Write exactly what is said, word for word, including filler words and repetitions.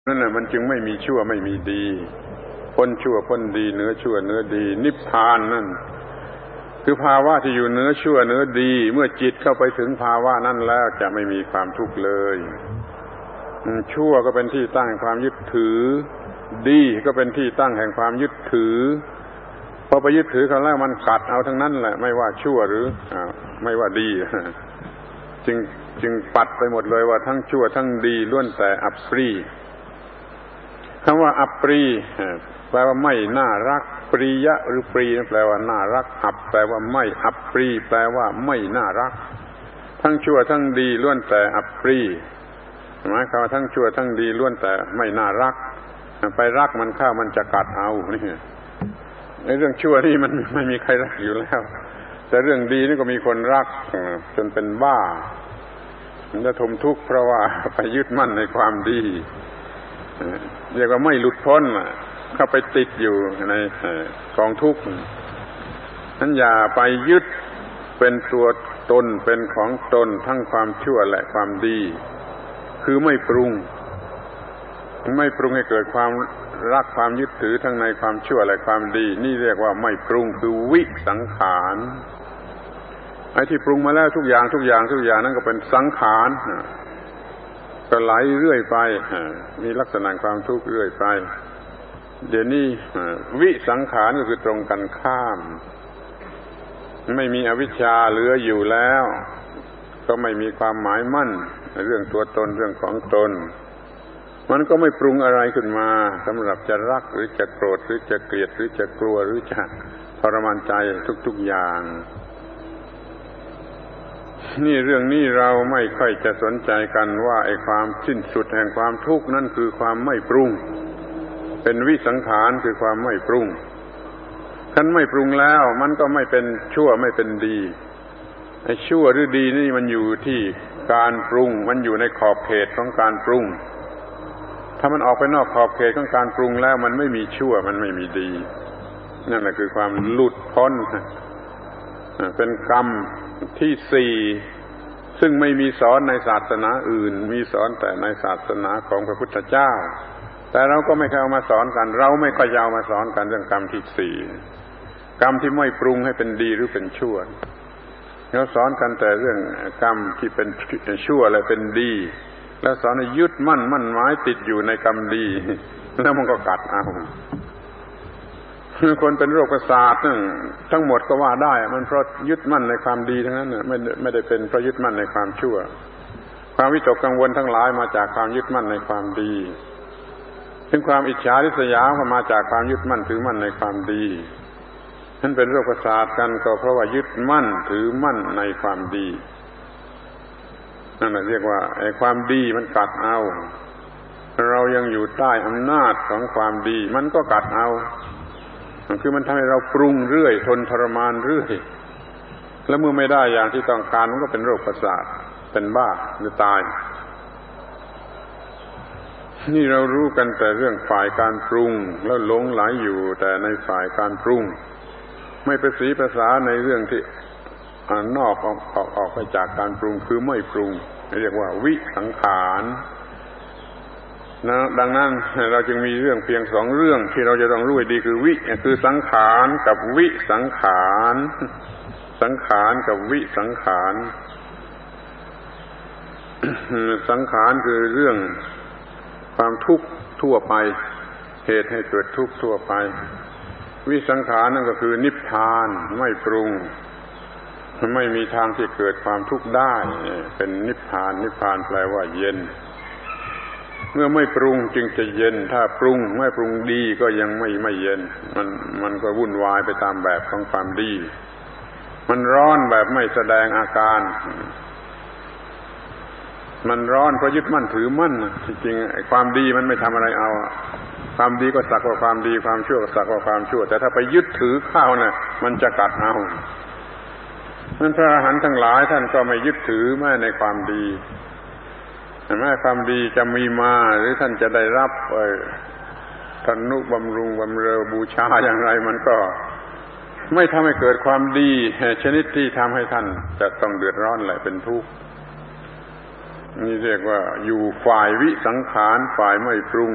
นั่นแหละมันจึงไม่มีชั่วไม่มีดีพ้นชั่วพ้นดีเหนือชั่วเหนือดีนิพพานนั่นคือภาวะที่อยู่เหนือชั่วเหนือดีเมื่อจิตเข้าไปถึงภาวะนั้นแล้วจะไม่มีความทุกข์เลยชั่วก็เป็นที่ตั้งแห่งความยึดถือดีก็เป็นที่ตั้งแห่งความยึดถือพอไปยึดถือเขาแล้วมันกัดเอาทั้งนั้นแหละไม่ว่าชั่วหรือไม่ว่าดีจึงจึงปัดไปหมดเลยว่าทั้งชั่วทั้งดีล้วนแต่อัปรีคำว่าอัปรีแปลว่าไม่น่ารักปรียะหรือปรีแปลว่าน่ารักอัปแปลว่าไม่อัปรีแปลว่าไม่น่ารักทั้งชั่วทั้งดีล้วนแต่อัปรีหมายความว่าทั้งชั่วทั้งดีล้วนแต่ไม่น่ารักไปรักมันเข้ามันจะกัดเอานี่ในเรื่องชั่วนี่มันไม่มีใครรักอยู่แล้วแต่เรื่องดีนี่ก็มีคนรักจนเป็นบ้ามันจะทมทุกข์เพราะว่าไปยึดมั่นในความดีเรียกว่าไม่หลุดพ้นเข้าไปติดอยู่ในกองทุกข์นั้นอย่าไปยึดเป็นตัวตนเป็นของตนทั้งความชั่วและความดีคือไม่ปรุงไม่ปรุงให้เกิดความรักความยึดถือทั้งในความชั่วและความดีนี่เรียกว่าไม่ปรุงคือวิสังขารไอ้ที่ปรุงมาแล้วทุกอย่างทุกอย่างทุกอย่างนั่นก็เป็นสังขารก็ไหลเรื่อยไปมีลักษณะความทุกข์เรื่อยไปเดี๋ยวนี้วิสังขารก็คือตรงกันข้ามไม่มีอวิชชาเหลืออยู่แล้วก็ไม่มีความหมายมั่นในเรื่องตัวตนเรื่องของตนมันก็ไม่ปรุงอะไรขึ้นมาสำหรับจะรักหรือจะโกรธหรือจะเกลียดหรือจะกลัวหรือจะทรมานใจทุกๆอย่างนี่เรื่องนี้เราไม่ค่อยจะสนใจกันว่าไอ้ความสิ้นสุดแห่งความทุกข์นั่นคือความไม่ปรุงเป็นวิสังขารคือความไม่ปรุงคันไม่ปรุงแล้วมันก็ไม่เป็นชั่วไม่เป็นดีไอ้ชั่วหรือดีนี่มันอยู่ที่การปรุงมันอยู่ในขอบเขตของการปรุงถ้ามันออกไปนอกขอบเขตของการปรุงแล้วมันไม่มีชั่วมันไม่มีดีนั่นแหละคือความหลุดพ้นเป็นกรรมที่สี่ซึ่งไม่มีสอนในศาสนาอื่นมีสอนแต่ในศาสนาของพระพุทธเจ้าแต่เราก็ไม่เคยเอามาสอนกันเราไม่ค่อยเอามาสอนกันเรื่องกรรมที่สี่กรรมที่ไม่ปรุงให้เป็นดีหรือเป็นชั่วเราสอนกันแต่เรื่องกรรมที่เป็นชั่วและเป็นดีแล้วสอนให้ยึดมั่นมั่นหมายติดอยู่ในกรรมดีแล้วมันก็กัดเอาคนเป็นโรคประสาทนั่นทั้งหมดก็ว่าได้มันเพราะยึดมั่นในความดีทั้งนั้นน่ะไม่ไม่ได้เป็นเพราะยึดมั่นในความชั่วความวิตกกังวลทั้งหลายมาจากความยึดมั่นในความดีถึงความอิจฉาริษยาก็มาจากความยึดมั่นถือมั่นในความดีนั่นเป็นโรคประสาทกันก็เพราะว่ายึดมั่นถือมั่นในความดีนั่นแหละเรียกว่าไอ้ความดีมันกัดเอาเรายังอยู่ใต้อำนาจของความดีมันก็กัดเอาคือมันทำให้เราปรุงเรื่อยทนทรมานเรื่อยแล้วเมื่อไม่ได้อย่างที่ต้องการมันก็เป็นโรคประสาทเป็นบ้าหรือตายนี่เรารู้กันแต่เรื่องฝ่ายการปรุงแล้วหลงไหลอยู่แต่ในฝ่ายการปรุงไม่ประสีภาษาในเรื่องที่นอกออกออกออกไปจากการปรุงคือไม่ปรุงเรียกว่าวิสังขารนะดังนั้นเราจึงมีเรื่องเพียงสองเรื่องที่เราจะต้องรู้ให้ดีคือวิคือสังขารกับวิสังขารสังขารกับวิสังขารสังขารคือเรื่องความทุกข์ทั่วไปเหตุให้เกิดทุกข์ทั่วไปวิสังขารนั่นก็คือนิพพานไม่ปรุงไม่มีทางที่เกิดความทุกข์ได้เป็นนิพพานนิพพานแปลว่าเย็นเมื่อไม่ปรุงจึงจะเย็นถ้าปรุงไม่ปรุงดีก็ยังไม่ไม่เย็นมันมันก็วุ่นวายไปตามแบบของความดีมันร้อนแบบไม่แสดงอาการมันร้อนเพราะยึดมั่นถือมั่นจริงๆไอ้ความดีมันไม่ทำอะไรเอาความดีก็สักว่าความดีความชั่วก็สักว่าความชั่วแต่ถ้าไปยึดถือเข้าน่ะมันจะกัดเอานั่นพระอรหันต์ทั้งหลายท่านก็ไม่ยึดถือแม้ในความดีแม้ความดีจะมีมาหรือท่านจะได้รับทนุบำรุงบำเรอบูชาอย่างไรมันก็ไม่ทำให้เกิดความดีชนิดที่ทำให้ท่านจะต้องเดือดร้อนและเป็นทุกข์นี่เรียกว่าอยู่ฝ่ายวิสังขารฝ่ายไม่ปรุง